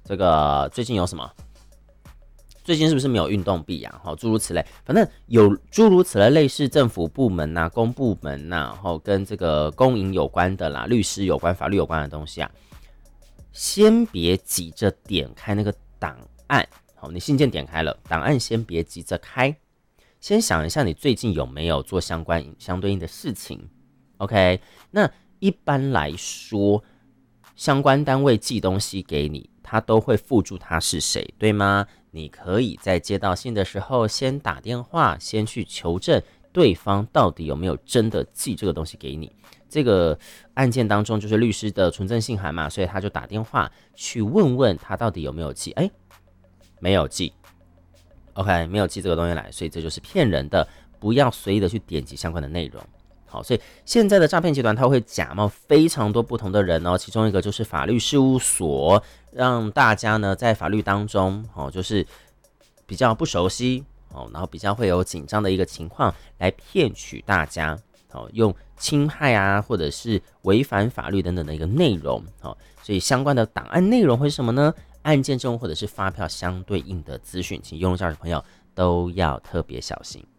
这个最近有什么？最近是不是没有运动币啊？诸如此类，反正有诸如此类类似政府部门呐、公部门呐，跟这个公营有关的啦、律师有关、法律有关的东西啊，先别急着点开那个档案。好，你信件点开了，档案先别急着开，先想一下你最近有没有做相对应的事情。OK， 那一般来说，相关单位寄东西给你，他都会附注他是谁，对吗？你可以在接到信的时候先打电话，先去求证对方到底有没有真的寄这个东西给你。这个案件当中就是律师的纯正信函嘛，所以他就打电话去问问他到底有没有寄。没有寄。OK， 没有寄这个东西来，所以这就是骗人的，不要随意的去点击相关的内容。好，所以现在的诈骗集团它会假冒非常多不同的人哦，其中一个就是法律事务所，让大家呢在法律当中就是比较不熟悉然后比较会有紧张的一个情况来骗取大家用侵害啊或者是违反法律等等的一个内容所以相关的档案内容会是什么呢？案件中或者是发票相对应的资讯，请用户驾驶朋友都要特别小心。